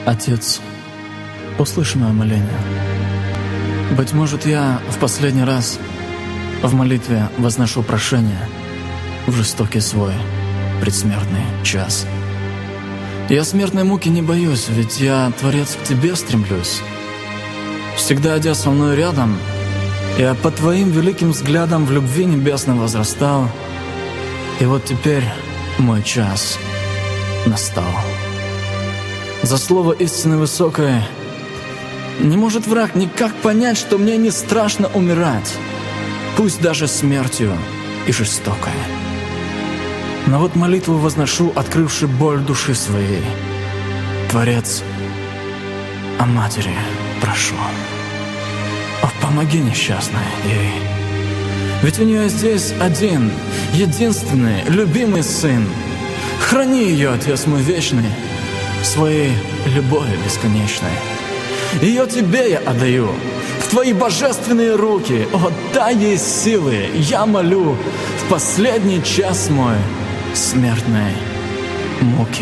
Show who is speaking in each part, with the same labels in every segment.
Speaker 1: Отец, услыши мое моление. Быть может, я в последний раз в молитве возношу прошение в жестокий свой предсмертный час. Я смертной муки не боюсь, ведь я, Творец, к Тебе стремлюсь. Всегда идя со мной рядом, я под Твоим великим взглядом в любви небесной возрастал, и вот теперь мой час настал. За слово истины высокой не может враг никак понять, что мне не страшно умирать, пусть даже смертью и жестокой. Но вот молитву возношу, открывши боль души своей. Творец, о матери прошу, о, помоги несчастной ей. Ведь у нее здесь один, единственный, любимый сын. Храни ее, Отец мой вечный, своей любовью бесконечной. Ее Тебе я отдаю, в Твои божественные руки. О, дай ей силы, я молю, в последний час мой смертной муки.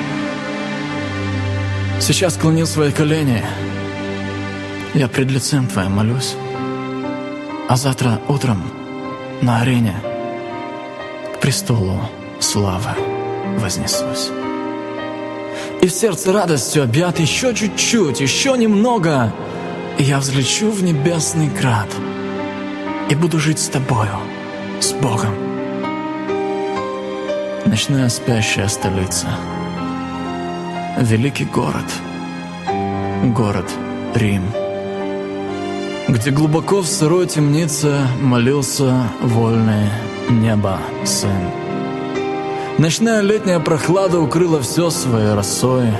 Speaker 1: Сейчас склонил свои колени, я пред лицем Твоим молюсь, а завтра утром на арене к престолу славы вознесусь. И в сердце радостью объят еще чуть-чуть, еще немного, и я взлечу в небесный град и буду жить с Тобою, с Богом. Ночная спящая столица, великий город, город Рим, где глубоко в сырой темнице молился вольный неба сын. Ночная летняя прохлада укрыла все своей росой,